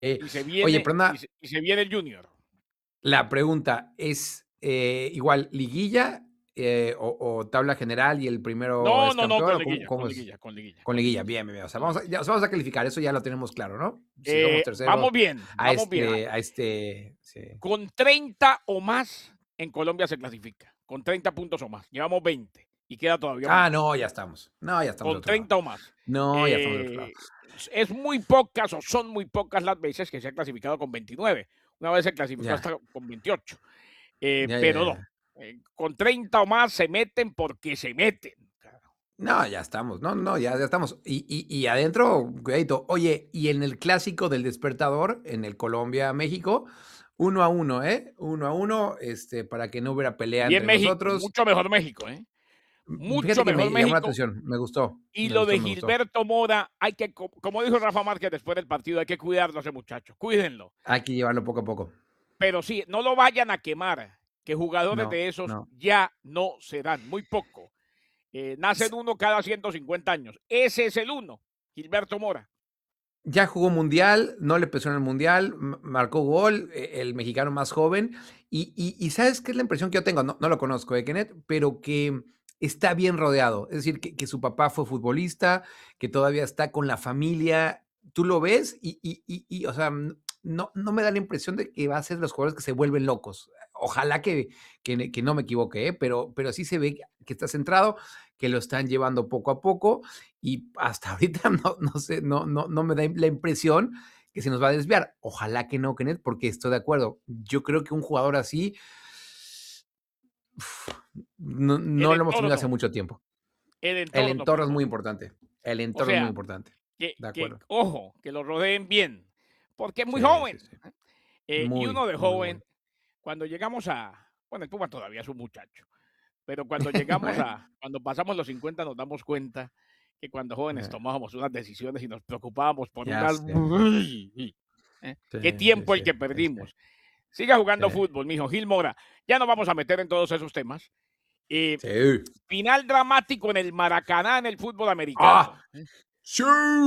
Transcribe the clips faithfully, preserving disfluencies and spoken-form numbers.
Eh, Y se oye, viene pero y una se y se viene el Junior. la pregunta es, eh, igual, ¿liguilla, eh, o o tabla general y el primero No, es no, no, campeón con o cómo liguilla, cómo con es? liguilla, con liguilla, Con con liguilla, liguilla. bien, bien, bien. O sea, vamos Sí. a ya, o sea, vamos a calificar, eso ya lo tenemos claro, ¿no? Si somos Eh, terceros vamos bien, a vamos bien. este a este sí. Con treinta o más, en Colombia se clasifica, con treinta puntos o más. Llevamos veinte y queda todavía Ah, mucho. no, ya estamos. No, ya estamos del Con otro lado. treinta o más. No, ya estamos del otro lado. Eh, es muy pocas, o son muy pocas las veces que se ha clasificado con veintinueve. Una vez se clasificó Ya. hasta con veintiocho. Eh, Ya, ya, pero no, ya. eh, con treinta o más se meten porque se meten. Claro. No, ya estamos. No, no, ya ya estamos. Y y y adentro, cuidadito. Oye, y en el clásico del despertador, en el Colombia-México, uno a uno, ¿eh? uno a uno, este, para que no hubiera pelea Bien entre México, nosotros. mucho mejor México, ¿eh? Mm, fíjate Mucho que mejor me llamó la México. atención, me gustó, Y me lo gustó, de me gustó. Gilberto Mora, hay que, co como dijo Rafa Márquez después del partido, hay que cuidarlo a ese muchacho, cuídenlo. Hay que llevarlo poco a poco. Pero sí, no lo vayan a quemar, que jugadores No, de esos no. ya no se dan, muy poco. Eh, nacen S uno cada ciento cincuenta años. Ese es el uno, Gilberto Mora. Ya jugó mundial, no le pesó en el mundial, m marcó gol, e el mexicano más joven. Y y y, ¿sabes qué es la impresión que yo tengo? No no lo conozco, eh, Kenneth, pero que está bien rodeado. Es decir, que que su papá fue futbolista, que todavía está con la familia. Tú lo ves y y y y, o sea, n no no me da la impresión de que va a ser de los jugadores que se vuelven locos. Ojalá que que ne que no me equivoque, ¿eh? Pero pero sí se ve que está centrado, que lo están llevando poco a poco, y hasta ahorita no no sé, no no no me da la impresión que se nos va a desviar. Ojalá que no, Kenneth, porque estoy de acuerdo. Yo creo que un jugador así no El no lo hemos tenido hace entorno. mucho tiempo. El El entorno, entorno es muy perdón. importante. El O entorno es muy sea, importante. que De que, acuerdo. ojo, que lo rodeen bien, porque es muy Sí, sí, joven. sí. Eh, y Muy, uno de muy joven, joven. cuando llegamos a bueno, el Puma todavía es un muchacho, pero cuando llegamos Bueno. a cuando pasamos los cincuenta nos damos cuenta que cuando jóvenes Eh. tomábamos unas decisiones y nos preocupábamos por Ya unas sé. ¿eh? Sí, Qué sí, tiempo el sí, que sí, sí. perdimos. Siga jugando Sí. fútbol, mijo, Gil Mora. Ya nos vamos a meter en todos esos temas. Eh, Sí. final dramático en el Maracaná, en el fútbol ¡Ah! americano, ¿eh? ¡Sí!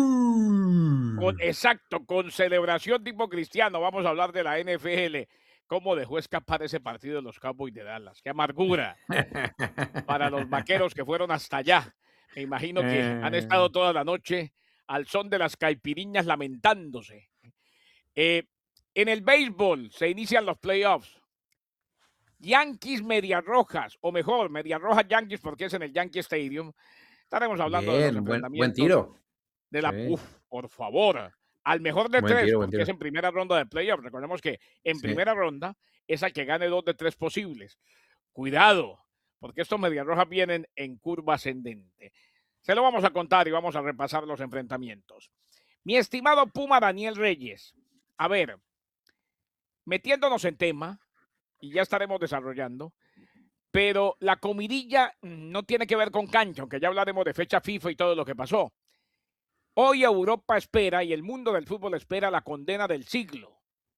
Con exacto, con celebración tipo cristiano. Vamos a hablar de la N F L. Cómo dejó escapar ese partido de los Cowboys de Dallas. Qué amargura para los vaqueros que fueron hasta allá. Me imagino que han estado Eh. toda la noche al son de las caipiriñas lamentándose. Eh, en el béisbol se inician los playoffs. Yankees Medias Rojas, o mejor, Medias Rojas Yankees porque es en el Yankee Stadium. Estaremos hablando de los Bien, buen buen enfrentamientos tiro. de la Sí. uf, por favor, al mejor de Buen tres, tiro, buen porque es tiro. en primera ronda de playoffs. Recordemos que en Sí. primera ronda es al que gane dos de tres posibles. Cuidado, porque estos Medias Rojas vienen en curva ascendente. Se lo vamos a contar y vamos a repasar los enfrentamientos. Mi estimado Puma Daniel Reyes, a ver, metiéndonos en tema, y ya estaremos desarrollando, pero la comidilla no tiene que ver con cancha, aunque ya hablaremos de fecha FIFA y todo lo que pasó. Hoy Europa espera y el mundo del fútbol espera la condena del siglo.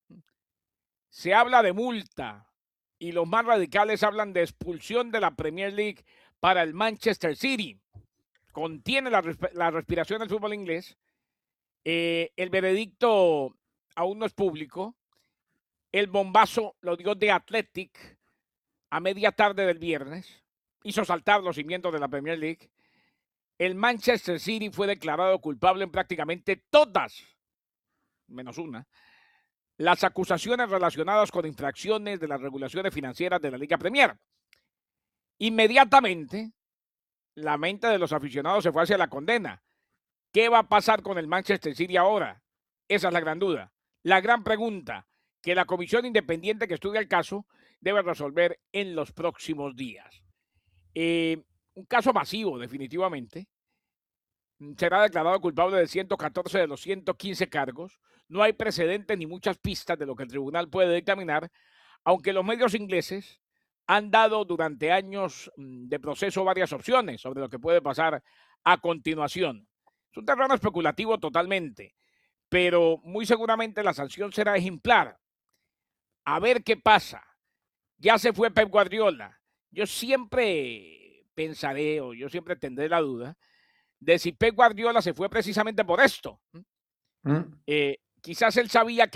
Se habla de multa y los más radicales hablan de expulsión de la Premier League para el Manchester City. Contiene la, resp la respiración del fútbol inglés. Eh, el veredicto aún no es público. El bombazo lo dio The Athletic a media tarde del viernes. Hizo saltar los cimientos de la Premier League. El Manchester City fue declarado culpable en prácticamente todas, menos una, las acusaciones relacionadas con infracciones de las regulaciones financieras de la Liga Premier. Inmediatamente, la mente de los aficionados se fue hacia la condena. ¿Qué va a pasar con el Manchester City ahora? Esa es la gran duda. La gran pregunta que la comisión independiente que estudia el caso debe resolver en los próximos días. Eh, un caso masivo, definitivamente. Será declarado culpable de ciento catorce de los ciento quince cargos. No hay precedentes ni muchas pistas de lo que el tribunal puede dictaminar, aunque los medios ingleses han dado durante años de proceso varias opciones sobre lo que puede pasar a continuación. Es un terreno especulativo totalmente, pero muy seguramente la sanción será ejemplar. A ver qué pasa. Ya se fue Pep Guardiola. Yo siempre pensaré o yo siempre tendré la duda de si Pep Guardiola se fue precisamente por esto. Mm. Eh, quizás él sabía